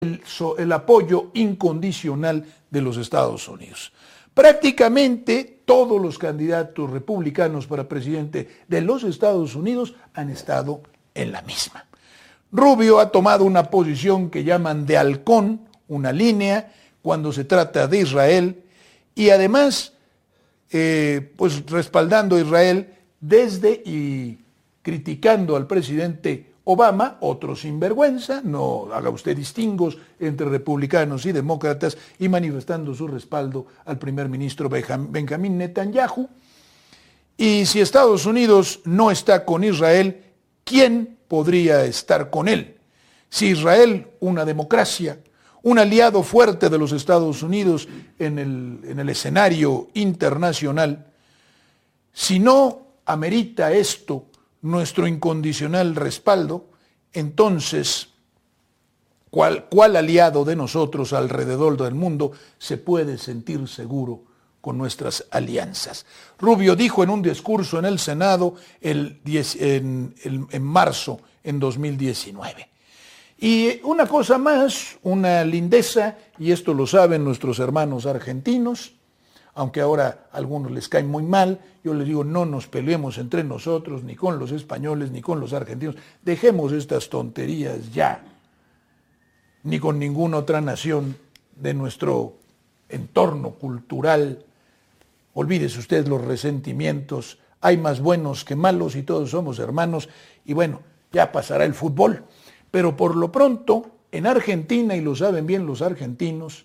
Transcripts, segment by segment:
el apoyo incondicional de los Estados Unidos. Prácticamente todos los candidatos republicanos para presidente de los Estados Unidos han estado en la misma. Rubio ha tomado una posición que llaman de halcón, una línea, cuando se trata de Israel, y además, pues respaldando a Israel desde y criticando al presidente Obama, otro sinvergüenza, no haga usted distingos entre republicanos y demócratas, y manifestando su respaldo al primer ministro Benjamín Netanyahu. Y si Estados Unidos no está con Israel, ¿quién podría estar con él? Si Israel, una democracia, un aliado fuerte de los Estados Unidos en el escenario internacional, si no amerita esto nuestro incondicional respaldo, entonces, ¿cuál aliado de nosotros alrededor del mundo se puede sentir seguro con nuestras alianzas? Rubio dijo en un discurso en el Senado en marzo en 2019. Y una cosa más, una lindeza, y esto lo saben nuestros hermanos argentinos, aunque ahora a algunos les cae muy mal, yo les digo, no nos peleemos entre nosotros, ni con los españoles, ni con los argentinos, dejemos estas tonterías ya, ni con ninguna otra nación de nuestro entorno cultural. Olvídese usted los resentimientos, hay más buenos que malos y todos somos hermanos, y bueno, ya pasará el fútbol. Pero por lo pronto, en Argentina, y lo saben bien los argentinos,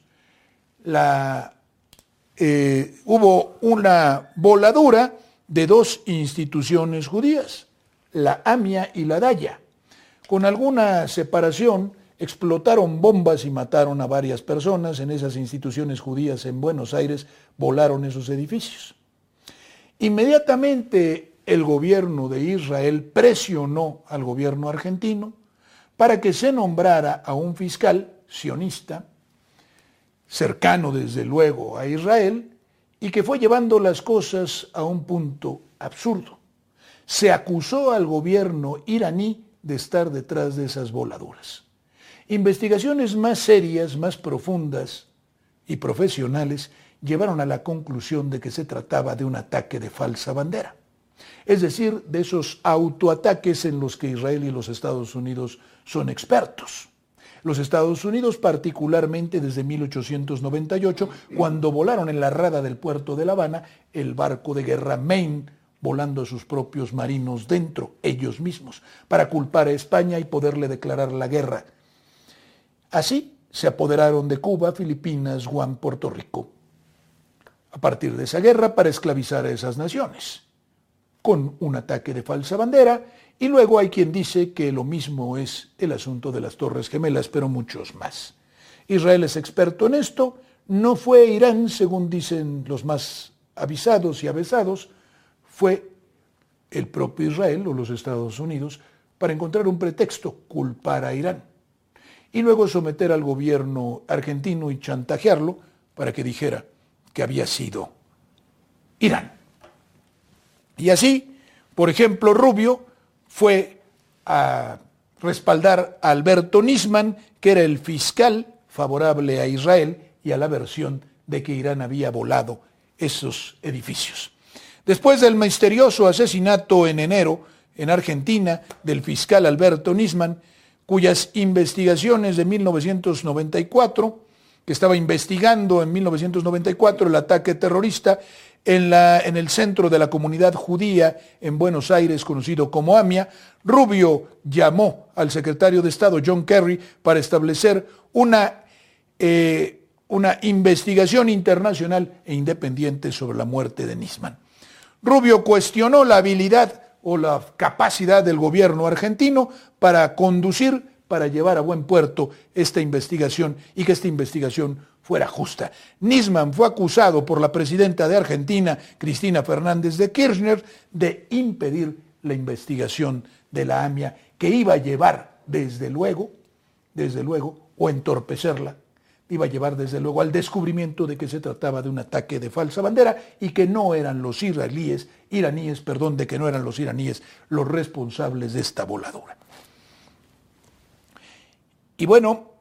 hubo una voladura de dos instituciones judías, la AMIA y la DAYA. Con alguna separación, explotaron bombas y mataron a varias personas en esas instituciones judías en Buenos Aires, volaron esos edificios. Inmediatamente el gobierno de Israel presionó al gobierno argentino para que se nombrara a un fiscal sionista, cercano desde luego a Israel, y que fue llevando las cosas a un punto absurdo. Se acusó al gobierno iraní de estar detrás de esas voladuras. Investigaciones más serias, más profundas y profesionales llevaron a la conclusión de que se trataba de un ataque de falsa bandera. Es decir, de esos autoataques en los que Israel y los Estados Unidos son expertos. Los Estados Unidos, particularmente desde 1898, cuando volaron en la rada del puerto de La Habana el barco de guerra Maine, volando a sus propios marinos dentro, ellos mismos, para culpar a España y poderle declarar la guerra. Así se apoderaron de Cuba, Filipinas, Guam, Puerto Rico, a partir de esa guerra para esclavizar a esas naciones, con un ataque de falsa bandera, y luego hay quien dice que lo mismo es el asunto de las Torres Gemelas, pero muchos más. Israel es experto en esto, no fue Irán, según dicen los más avisados y avesados, fue el propio Israel o los Estados Unidos para encontrar un pretexto, culpar a Irán, y luego someter al gobierno argentino y chantajearlo para que dijera que había sido Irán. Y así, por ejemplo, Rubio fue a respaldar a Alberto Nisman, que era el fiscal favorable a Israel y a la versión de que Irán había volado esos edificios. Después del misterioso asesinato en enero en Argentina del fiscal Alberto Nisman, cuyas investigaciones de 1994, que estaba investigando en 1994 el ataque terrorista en el centro de la comunidad judía en Buenos Aires, conocido como AMIA, Rubio llamó al secretario de Estado John Kerry para establecer una investigación internacional e independiente sobre la muerte de Nisman. Rubio cuestionó la habilidad o la capacidad del gobierno argentino para conducir, para llevar a buen puerto esta investigación y que esta investigación fuera justa. Nisman fue acusado por la presidenta de Argentina, Cristina Fernández de Kirchner, de impedir la investigación de la AMIA, que iba a llevar, desde luego, o entorpecerla, iba a llevar desde luego al descubrimiento de que se trataba de un ataque de falsa bandera y que no eran los iraníes los responsables de esta voladura. Y bueno,